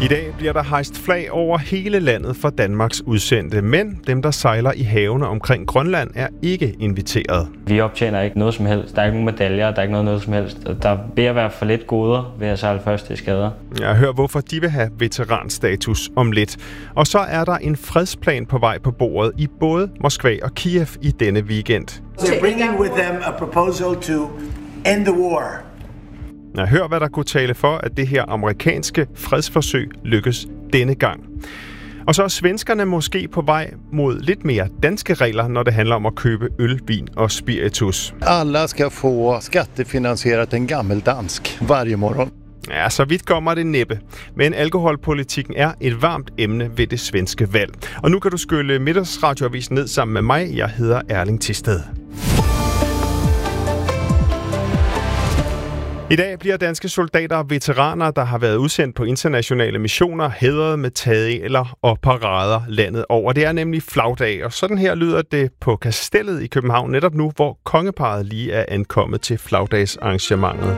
I dag bliver der hejst flag over hele landet for Danmarks udsendte, men dem, der sejler i havene omkring Grønland, er ikke inviteret. Vi optjener ikke noget som helst. Der er ikke nogen medaljer, der er ikke noget som helst. Der er ved at være for lidt goder ved at sejle første skader. Jeg hører, hvorfor de vil have veteranstatus om lidt. Og så er der en fredsplan på vej på bordet i både Moskva og Kiev i denne weekend. They're bringing with them a proposal to end the war. Jeg hører, hvad der kunne tale for, at det her amerikanske fredsforsøg lykkes denne gang. Og så er svenskerne måske på vej mod lidt mere danske regler, når det handler om at købe øl, vin og spiritus. Alla skal få skattefinansieret en gammeldansk hver morgen. Ja, så vidt kommer det næppe. Men alkoholpolitikken er et varmt emne ved det svenske valg. Og nu kan du skylle Middagsradioavisen ned sammen med mig. Jeg hedder Erling Thisted. I dag bliver danske soldater og veteraner, der har været udsendt på internationale missioner, hædret med tageler og parader landet over. Det er nemlig flagdag, og sådan her lyder det på Kastellet i København netop nu, hvor kongeparret lige er ankommet til flagdagsarrangementet.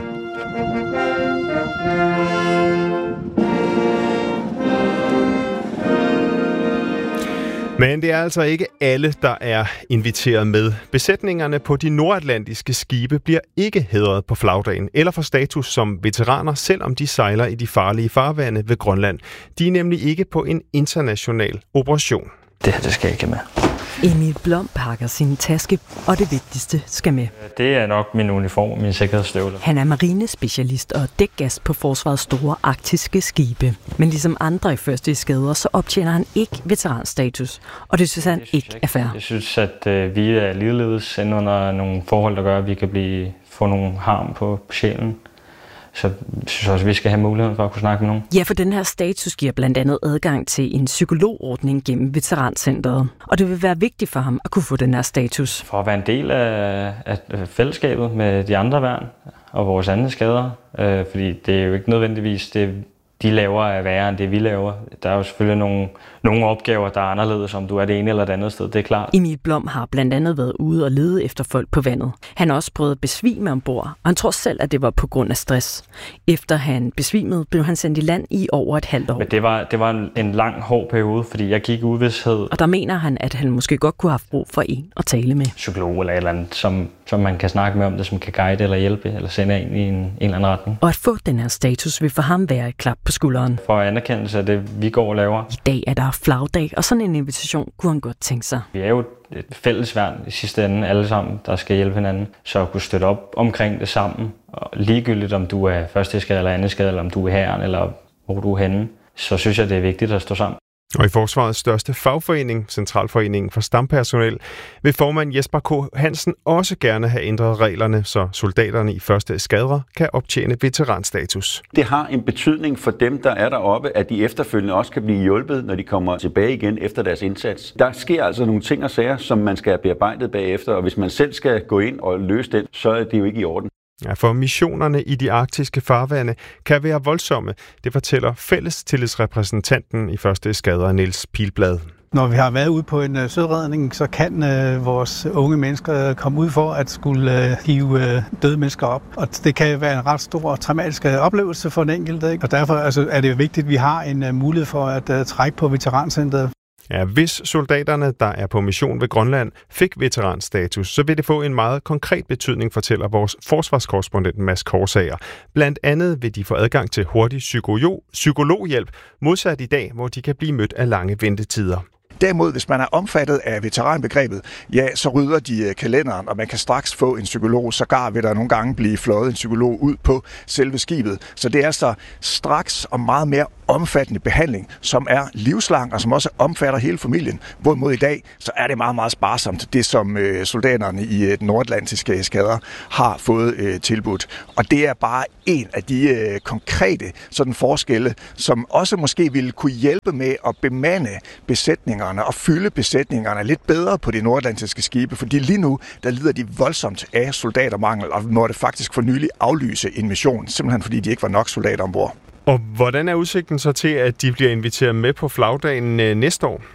Men det er altså ikke alle, der er inviteret med. Besætningerne på de nordatlantiske skibe bliver ikke hædret på flagdagen eller får status som veteraner, selvom de sejler i de farlige farvande ved Grønland. De er nemlig ikke på en international operation. Det her, det skal jeg ikke med. Emil Blom pakker sin taske, og det vigtigste skal med. Det er nok min uniform, min sikkerhedsstøvler. Han er marinespecialist og dækgast på forsvarets store arktiske skibe. Men ligesom andre i første skader, så optjener han ikke veteranstatus. Og det synes han ikke er fair. Jeg synes, at vi er ligeledes inde under nogle forhold, der gør, at vi kan få nogle harm på sjælen. Så jeg synes også, at vi skal have muligheden for at kunne snakke med nogen. Ja, for den her status giver blandt andet adgang til en psykologordning gennem Veterancentret. Og det vil være vigtigt for ham at kunne få den her status. For at være en del af fællesskabet med de andre værn og vores andre skader. Fordi det er jo ikke nødvendigvis det, de laver er værre end det, vi laver. Der er jo selvfølgelig nogle opgaver, der er anderledes, om du er det ene eller det andet sted, det er klart. Emil Blom har blandt andet været ude og lede efter folk på vandet. Han har også prøvet at besvime ombord, og han tror selv, at det var på grund af stress. Efter han besvimede, blev han sendt i land i over et halvt år. Men det var en lang, hård periode, fordi jeg gik i uvished. Og der mener han, at han måske godt kunne have brug for en at tale med. Psykolog eller et eller andet, som man kan snakke med om det, som kan guide eller hjælpe, eller sende ind i en eller anden retning. Og at få den her status vil for ham være et klap på skulderen. For anerkendelse af det, vi går og laver. I dag er der flagdag, og sådan en invitation kunne han godt tænke sig. Vi er jo et fælles værn i sidste ende, alle sammen, der skal hjælpe hinanden. Så at kunne støtte op omkring det sammen, og ligegyldigt om du er første skade eller anden skade, eller om du er hæren, eller hvor du er henne, så synes jeg, det er vigtigt at stå sammen. Og i forsvarets største fagforening, Centralforeningen for Stampersonel, vil formand Jesper K. Hansen også gerne have ændret reglerne, så soldaterne i første skadre kan optjene veteranstatus. Det har en betydning for dem, der er deroppe, at de efterfølgende også kan blive hjulpet, når de kommer tilbage igen efter deres indsats. Der sker altså nogle ting og sager, som man skal have bearbejdet bagefter, og hvis man selv skal gå ind og løse den, så er det jo ikke i orden. Ja, for missionerne i de arktiske farvande kan være voldsomme. Det fortæller fællestillidsrepræsentanten i første skader, Niels Pilblad. Når vi har været ude på en søredning, så kan vores unge mennesker komme ud for at skulle hive døde mennesker op. Og det kan være en ret stor og traumatisk oplevelse for den enkelte, ikke? Og derfor er det vigtigt, at vi har en mulighed for at trække på veterancentret. Ja, hvis soldaterne, der er på mission ved Grønland, fik veteranstatus, så vil det få en meget konkret betydning, fortæller vores forsvarskorrespondent Mads Korsager. Blandt andet vil de få adgang til hurtig psykologhjælp, modsat i dag, hvor de kan blive mødt af lange ventetider. Derimod, hvis man er omfattet af veteranbegrebet, ja, så rydder de kalenderen, og man kan straks få en psykolog. Sågar vil der nogle gange blive fløjet en psykolog ud på selve skibet. Så det er altså straks og meget mere omfattende behandling, som er livslang og som også omfatter hele familien. Hvorimod i dag, så er det meget, meget sparsomt, det som soldaterne i den nordatlantiske skader har fået tilbudt. Og det er bare en af de konkrete sådan forskelle, som også måske ville kunne hjælpe med at bemande besætningerne og fylde besætningerne lidt bedre på de nordatlantiske skibe, fordi lige nu, der lider de voldsomt af soldatermangel og måtte faktisk for nylig aflyse en mission, simpelthen fordi de ikke var nok soldater ombord. Og hvordan er udsigten så til, at de bliver inviteret med på flagdagen næste år?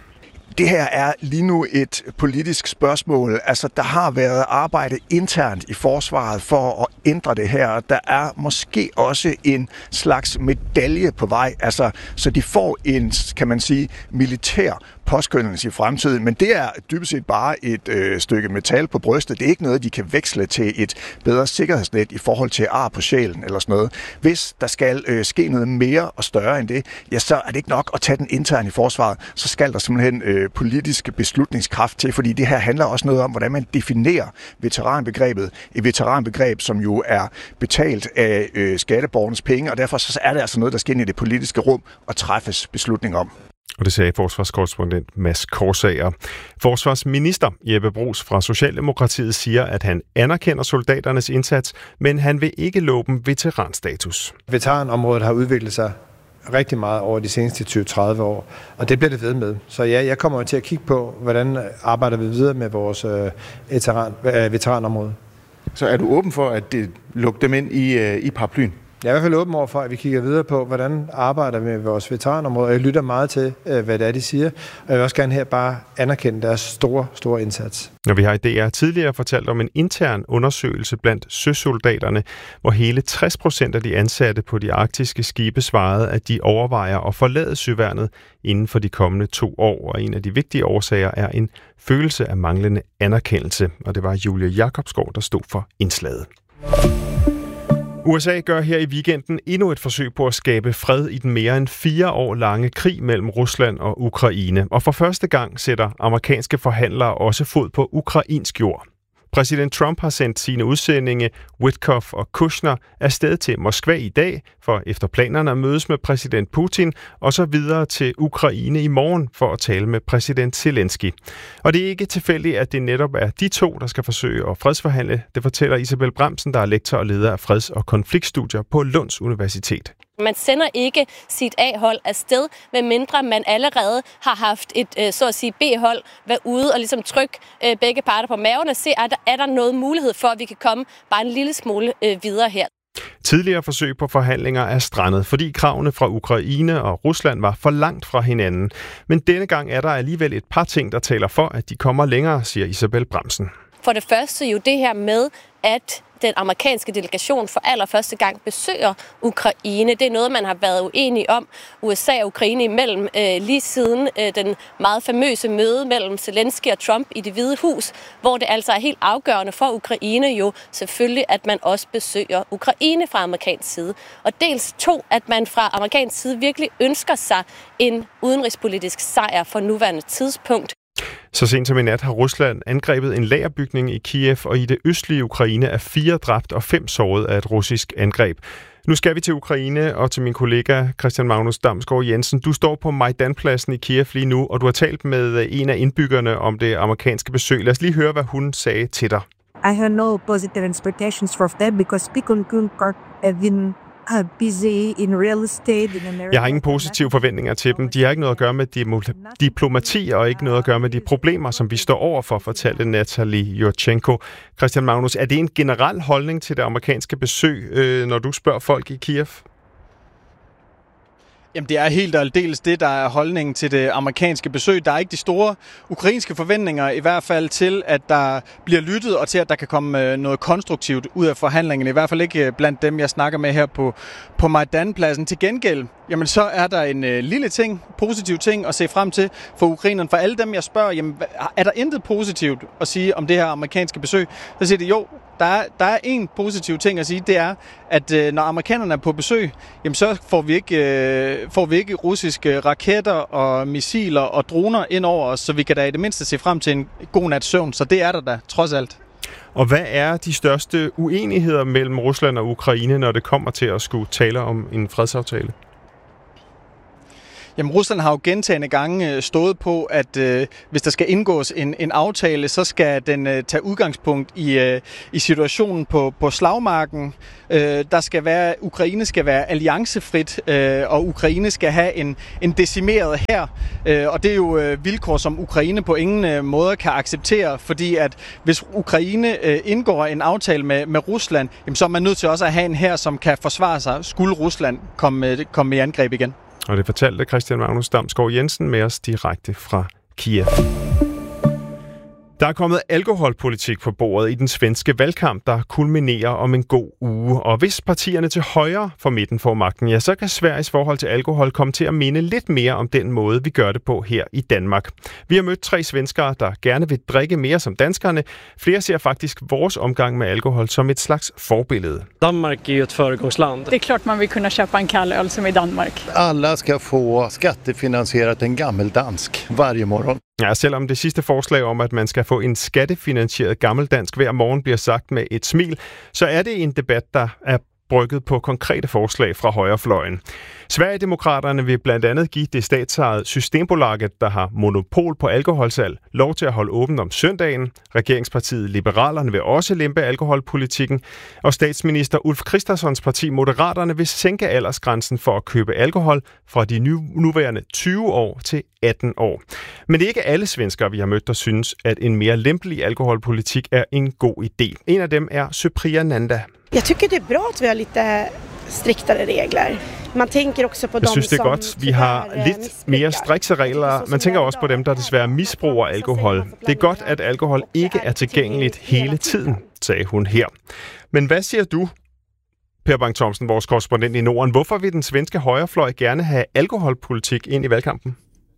Det her er lige nu et politisk spørgsmål. Altså, der har været arbejde internt i forsvaret for at ændre det her. Der er måske også en slags medalje på vej, altså, så de får en, kan man sige, militær påskyndelse i fremtiden, men det er dybest set bare et stykke metal på brystet. Det er ikke noget, de kan veksle til et bedre sikkerhedsnet i forhold til ar på sjælen eller sådan noget. Hvis der skal ske noget mere og større end det, ja, så er det ikke nok at tage den interne i forsvaret. Så skal der simpelthen politisk beslutningskraft til, fordi det her handler også noget om, hvordan man definerer veteranbegrebet. Et veteranbegreb, som jo er betalt af skatteborgernes penge, og derfor så er det altså noget, der skal ind i det politiske rum og træffes beslutning om. Og det sagde forsvarskorrespondent Mads Korsager. Forsvarsminister Jeppe Bruus fra Socialdemokratiet siger, at han anerkender soldaternes indsats, men han vil ikke love dem veteranstatus. Veteranområdet har udviklet sig rigtig meget over de seneste 20-30 år, og det bliver det ved med. Så ja, jeg kommer til at kigge på, hvordan arbejder vi videre med vores veteranområde. Så er du åben for at lukke dem ind i paraplyen? Jeg er i hvert fald åben over for, at vi kigger videre på, hvordan arbejder vi med vores veteranområde. Jeg lytter meget til, hvad det er, de siger. Og jeg vil også gerne her bare anerkende deres store indsats. Når vi har i DR tidligere fortalt om en intern undersøgelse blandt søsoldaterne, hvor hele 60% af de ansatte på de arktiske skibe svarede, at de overvejer at forlade søværnet inden for de kommende 2 år. Og en af de vigtige årsager er en følelse af manglende anerkendelse. Og det var Julie Jacobsgaard, der stod for indslaget. USA gør her i weekenden endnu et forsøg på at skabe fred i den mere end 4 år lange krig mellem Rusland og Ukraine. Og for første gang sætter amerikanske forhandlere også fod på ukrainsk jord. Præsident Trump har sendt sine udsendinge Witkoff og Kushner afsted til Moskva i dag, for efter planerne at mødes med præsident Putin, og så videre til Ukraine i morgen for at tale med præsident Zelensky. Og det er ikke tilfældigt, at det netop er de 2, der skal forsøge at fredsforhandle. Det fortæller Isabel Bramsen, der er lektor og leder af freds- og konfliktstudier på Lunds Universitet. Man sender ikke sit A-hold afsted, medmindre man allerede har haft et, så at sige, B-hold, være ude og ligesom trykke begge parter på maven og se, er der noget mulighed for, at vi kan komme bare en lille smule videre her. Tidligere forsøg på forhandlinger er strandet, fordi kravene fra Ukraine og Rusland var for langt fra hinanden. Men denne gang er der alligevel et par ting, der taler for, at de kommer længere, siger Isabel Bramsen. For det første jo det her med, at den amerikanske delegation for allerførste gang besøger Ukraine. Det er noget, man har været uenige om, USA og Ukraine imellem, lige siden den meget famøse møde mellem Zelensky og Trump i Det Hvide Hus, hvor det altså er helt afgørende for Ukraine jo selvfølgelig, at man også besøger Ukraine fra amerikansk side. Og dels 2, at man fra amerikansk side virkelig ønsker sig en udenrigspolitisk sejr for nuværende tidspunkt. Så sent som i nat har Rusland angrebet en lagerbygning i Kiev, og i det østlige Ukraine er 4 dræbt og 5 såret af et russisk angreb. Nu skal vi til Ukraine og til min kollega Christian Magnus Damsgaard Jensen. Du står på Majdanpladsen i Kiev lige nu, og du har talt med en af indbyggerne om det amerikanske besøg. Lad os lige høre, hvad hun sagde til dig. I have no positive expectations for them because people have been busy in real estate in America. Jeg har ingen positive forventninger til dem. De har ikke noget at gøre med diplomati og ikke noget at gøre med de problemer, som vi står overfor, fortalte Natalie Jurchenko. Christian Magnus, er det en generel holdning til det amerikanske besøg, når du spørger folk i Kiev? Jamen, det er helt og aldeles det, der er holdningen til det amerikanske besøg. Der er ikke de store ukrainske forventninger, i hvert fald til, at der bliver lyttet, og til, at der kan komme noget konstruktivt ud af forhandlingerne. I hvert fald ikke blandt dem, jeg snakker med her på Majdanpladsen. Til gengæld, jamen, så er der en lille ting, positiv ting at se frem til for ukrainerne. For alle dem, jeg spørger, jamen, er der intet positivt at sige om det her amerikanske besøg? Så siger de, jo, der er en positiv ting at sige, det er, at når amerikanerne er på besøg, jamen, så får vi ikke russiske raketter og missiler og droner ind over os, så vi kan da i det mindste se frem til en god nats søvn. Så det er der da, trods alt. Og hvad er de største uenigheder mellem Rusland og Ukraine, når det kommer til at skulle tale om en fredsaftale? Jamen, Rusland har jo gentagne gange stået på, at hvis der skal indgås en aftale, så skal den tage udgangspunkt i situationen på slagmarken. Ukraine skal være alliancefrit, og Ukraine skal have en decimeret hær. Og det er jo vilkår, som Ukraine på ingen måde kan acceptere, fordi at hvis Ukraine indgår en aftale med Rusland, jamen, så er man nødt til også at have en hær, som kan forsvare sig, skulle Rusland komme i angreb igen. Og det fortalte Christian Magnus Damsgaard Jensen med os direkte fra Kiev. Der er kommet alkoholpolitik på bordet i den svenske valgkamp, der kulminerer om en god uge. Og hvis partierne til højre for midten får magten, ja, så kan Sveriges forhold til alkohol komme til at minde lidt mere om den måde, vi gør det på her i Danmark. Vi har mødt 3 svenskere, der gerne vil drikke mere som danskerne. Flere ser faktisk vores omgang med alkohol som et slags forbillede. Danmark er jo et föregångsland. Det er klart, man vil kunne köpa en kall øl som i Danmark. Alla ska få skattefinansieret en gammeldansk varje morgon. Ja, selvom det sidste forslag om, at man skal få en skattefinansieret gammeldansk hver morgen, bliver sagt med et smil, så er det en debat, der er brygget på konkrete forslag fra højrefløjen. Sverigedemokraterne vil blandt andet give det statsejede Systembolaget, der har monopol på alkoholsalg, lov til at holde åbent om søndagen. Regeringspartiet Liberalerne vil også lempe alkoholpolitikken, og statsminister Ulf Kristerssons parti Moderaterne vil sænke aldersgrænsen for at købe alkohol fra de nuværende 20 år til 18 år. Men det er ikke alle svenskere, vi har mødt, der synes, at en mere lempelig alkoholpolitik er en god idé. En af dem er Supriya Nanda. Jeg tycker det er bra at vi har lite striktare regler. Man tænker også på Jeg synes, det er godt. Vi har lidt mere strikse regler. Man tænker også på dem, der desværre misbruger alkohol. Det er godt, at alkohol ikke er tilgængeligt hele tiden, sagde hun her. Men hvad siger du, Per Bang Thomsen, vores korrespondent i Norden? Hvorfor vil den svenske højrefløj gerne have alkoholpolitik ind i valgkampen?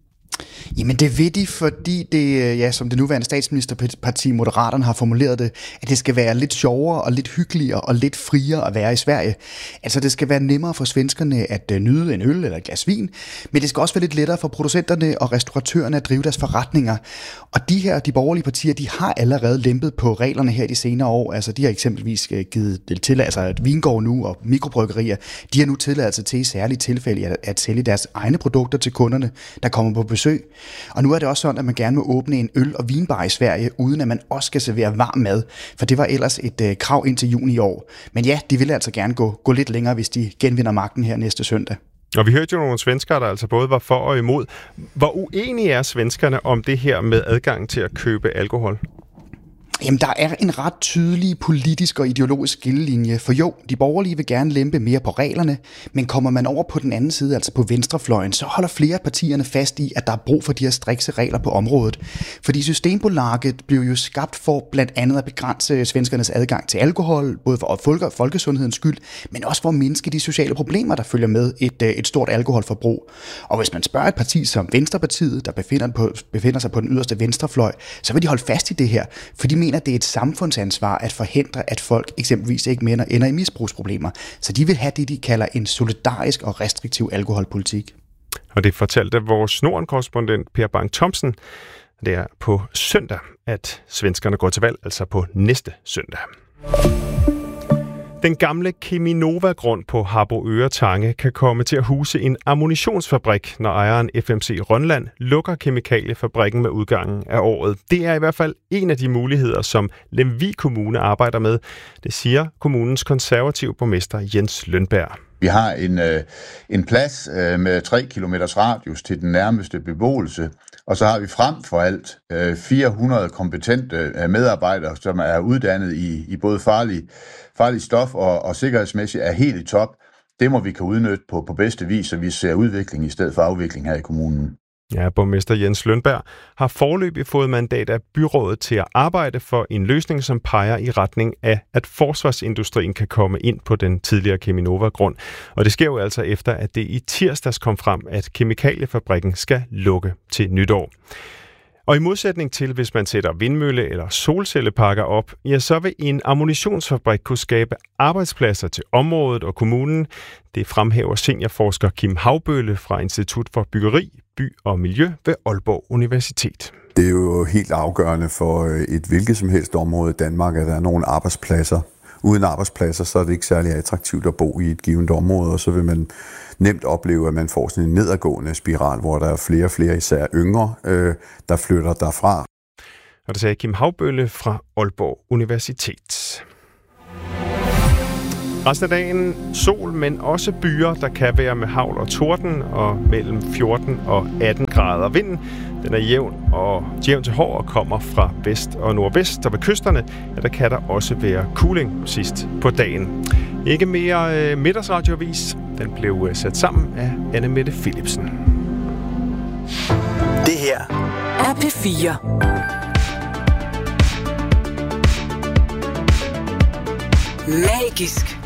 Jamen det vil de, fordi det, ja, som det nuværende statsministerparti Moderaterne har formuleret det, at det skal være lidt sjovere og lidt hyggeligere og lidt friere at være i Sverige. Altså det skal være nemmere for svenskerne at nyde en øl eller et glas vin, men det skal også være lidt lettere for producenterne og restauratørerne at drive deres forretninger. Og de borgerlige partier, de har allerede lempet på reglerne her de senere år. Altså de har eksempelvis givet tilladelse, at vingård nu og mikrobryggerier, de har nu tilladelse til i særlige tilfælde at sælge deres egne produkter til kunderne, der kommer på besøg. Og nu er det også sådan, at man gerne må åbne en øl- og vinbar i Sverige, uden at man også skal servere varm mad. For det var ellers et krav indtil juni i år. Men ja, de vil altså gerne gå lidt længere, hvis de genvinder magten her næste søndag. Og vi hørte jo nogle svenskere, der altså både var for og imod. Hvor uenige er svenskerne om det her med adgang til at købe alkohol? Jamen, der er en ret tydelig politisk og ideologisk skillelinje, for jo, de borgerlige vil gerne lempe mere på reglerne, men kommer man over på den anden side, altså på venstrefløjen, så holder flere af partierne fast i, at der er brug for de her strikse regler på området. Fordi Systembolaget blev jo skabt for blandt andet at begrænse svenskernes adgang til alkohol, både for folkesundhedens skyld, men også for at mindske de sociale problemer, der følger med et stort alkoholforbrug. Og hvis man spørger et parti som Venstrepartiet, der befinder sig på den yderste venstrefløj, så vil de holde fast i det her, for de mener, at det er et samfundsansvar at forhindre, at folk eksempelvis ikke ender i misbrugsproblemer. Så de vil have det, de kalder en solidarisk og restriktiv alkoholpolitik. Og det fortalte vores Norden-korrespondent Per Bang Thomsen. Det er på søndag, at svenskerne går til valg, altså på næste søndag. Den gamle Cheminova-grund på Harboøre Tange kan komme til at huse en ammunitionsfabrik, når ejeren FMC Rønland lukker kemikaliefabrikken med udgangen af året. Det er i hvert fald en af de muligheder, som Lemvig Kommune arbejder med. Det siger kommunens konservative borgmester Jens Lønberg. Vi har en plads med 3 kilometers radius til den nærmeste beboelse, og så har vi frem for alt 400 kompetente medarbejdere, som er uddannet i både farlig stof og sikkerhedsmæssigt er helt i top. Det må vi kan udnytte på bedste vis, så vi ser udvikling i stedet for afvikling her i kommunen. Ja, borgmester Jens Lønberg har foreløbig fået mandat af byrådet til at arbejde for en løsning, som peger i retning af, at forsvarsindustrien kan komme ind på den tidligere Cheminova-grund. Og det sker jo altså efter, at det i tirsdags kom frem, at kemikaliefabrikken skal lukke til nytår. Og i modsætning til, hvis man sætter vindmølle- eller solcelleparker op, ja, så vil en ammunitionsfabrik kunne skabe arbejdspladser til området og kommunen. Det fremhæver seniorforsker Kim Havbølle fra Institut for Byggeri, By og Miljø ved Aalborg Universitet. Det er jo helt afgørende for et hvilket som helst område i Danmark, at der er nogle arbejdspladser. Uden arbejdspladser, så er det ikke særlig attraktivt at bo i et givet område, og så vil man nemt opleve, at man får sådan en nedadgående spiral, hvor der er flere og flere, især yngre, der flytter derfra. Og det sagde Kim Havbølle fra Aalborg Universitet. Resten af dagen sol, men også byer, der kan være med hagl og torden, og mellem 14 og 18 grader. Vinden den er jævn til hård og kommer fra vest og nordvest, og ved kysterne ja, der kan der også være cooling sidst på dagen. Ikke mere middagsradioavis. Den blev sat sammen af Anne Mette Philipsen. Det her er P4. Magisk.